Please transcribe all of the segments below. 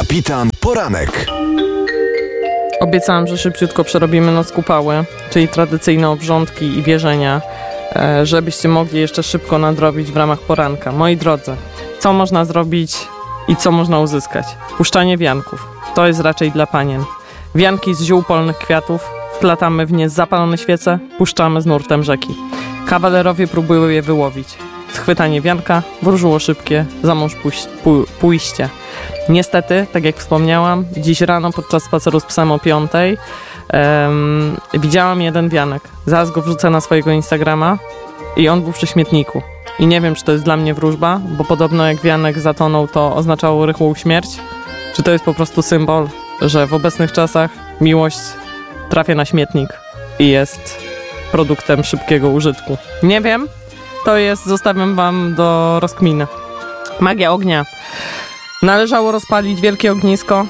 Kapitan Poranek. Obiecałam, że szybciutko przerobimy noc kupały, czyli tradycyjne obrządki i wierzenia, żebyście mogli jeszcze szybko nadrobić w ramach poranka. Moi drodzy, co można zrobić i co można uzyskać? Puszczanie wianków. To jest raczej dla panien. Wianki z ziół polnych kwiatów, wplatamy w nie zapalone świece, puszczamy z nurtem rzeki. Kawalerowie próbują je wyłowić. Schwytanie wianka, wróżyło szybkie, za mąż pójście. Niestety, tak jak wspomniałam, dziś rano podczas spaceru z psem o 5:00 widziałam jeden wianek. Zaraz go wrzucę na swojego Instagrama i on był przy śmietniku. I nie wiem, czy to jest dla mnie wróżba, bo podobno jak wianek zatonął, to oznaczało rychłą śmierć. Czy to jest po prostu symbol, że w obecnych czasach miłość trafia na śmietnik i jest produktem szybkiego użytku. Nie wiem, to jest, zostawiam wam do rozkminy. Magia ognia. Należało rozpalić wielkie ognisko,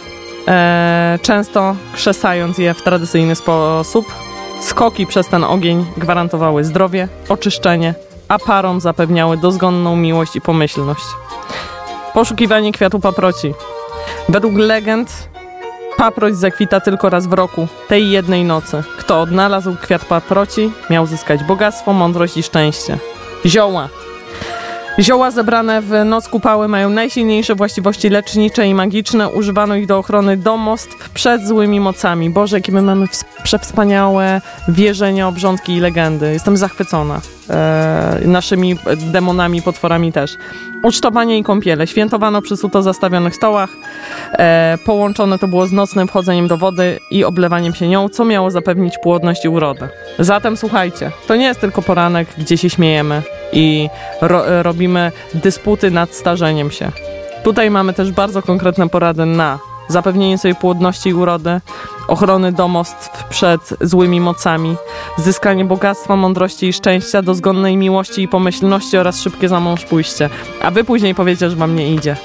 często krzesając je w tradycyjny sposób. Skoki przez ten ogień gwarantowały zdrowie, oczyszczenie, a parom zapewniały dozgonną miłość i pomyślność. Poszukiwanie kwiatu paproci. Według legend paproć zakwita tylko raz w roku, tej jednej nocy. Kto odnalazł kwiat paproci, miał zyskać bogactwo, mądrość i szczęście. Zioła. Zioła zebrane w noc kupały mają najsilniejsze właściwości lecznicze i magiczne. Używano ich do ochrony domostw przed złymi mocami. Boże, jakie my mamy przewspaniałe wierzenia, obrządki i legendy. Jestem zachwycona. Naszymi demonami, potworami też. Ucztowanie i kąpiele. Świętowano przy suto zastawionych stołach. Połączone to było z nocnym wchodzeniem do wody i oblewaniem się nią, co miało zapewnić płodność i urodę. Zatem słuchajcie, to nie jest tylko poranek, gdzie się śmiejemy i robimy dysputy nad starzeniem się. Tutaj mamy też bardzo konkretne porady na zapewnienie sobie płodności i urody, ochrony domostw przed złymi mocami, zyskanie bogactwa, mądrości i szczęścia, dozgonnej miłości i pomyślności oraz szybkie za mąż pójście. A wy później powiecie, że wam nie idzie.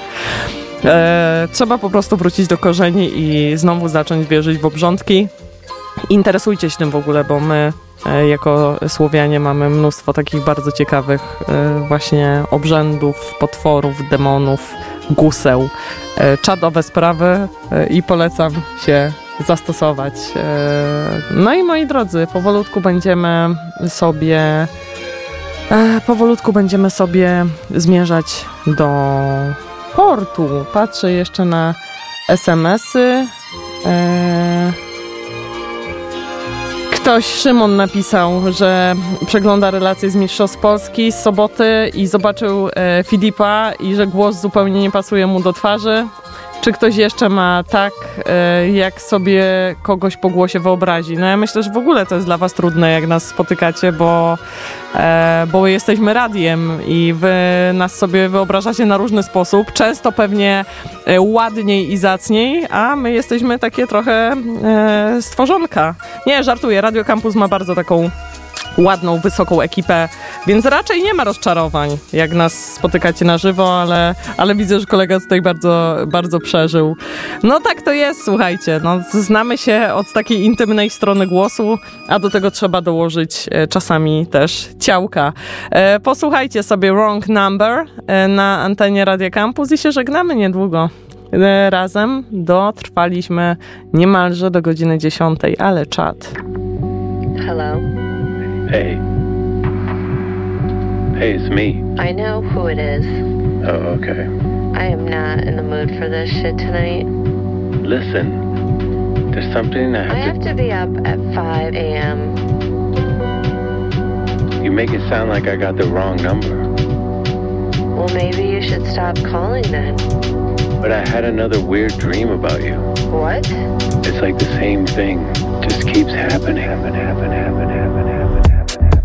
Trzeba po prostu wrócić do korzeni i znowu zacząć wierzyć w obrządki. Interesujcie się tym w ogóle, bo my jako Słowianie mamy mnóstwo takich bardzo ciekawych właśnie obrzędów, potworów, demonów, guseł, czadowe sprawy i polecam się zastosować. No i moi drodzy, powolutku będziemy sobie zmierzać do portu. Patrzę jeszcze na SMS-y. Szymon napisał, że przegląda relacje z Mistrzostw Polski z soboty i zobaczył Filipa i że głos zupełnie nie pasuje mu do twarzy. Czy ktoś jeszcze ma tak, jak sobie kogoś po głosie wyobrazi? No ja myślę, że w ogóle to jest dla was trudne, jak nas spotykacie, bo jesteśmy radiem i wy nas sobie wyobrażacie na różny sposób, często pewnie ładniej i zacniej, a my jesteśmy takie trochę stworzonka. Nie, żartuję, Radio Campus ma bardzo taką ładną, wysoką ekipę, więc raczej nie ma rozczarowań, jak nas spotykacie na żywo, ale widzę, że kolega tutaj bardzo, bardzo przeżył. No tak to jest, słuchajcie, no, znamy się od takiej intymnej strony głosu, a do tego trzeba dołożyć czasami też ciałka. Posłuchajcie sobie Wrong Number na antenie Radia Campus i się żegnamy niedługo. Razem dotrwaliśmy niemalże do godziny 10, ale czad. Hello. Hey. Hey, it's me. I know who it is. Oh, okay. I am not in the mood for this shit tonight. Listen, there's something I have to be up at 5 a.m. You make it sound like I got the wrong number. Well, maybe you should stop calling then. But I had another weird dream about you. What? It's like the same thing. Just keeps happening.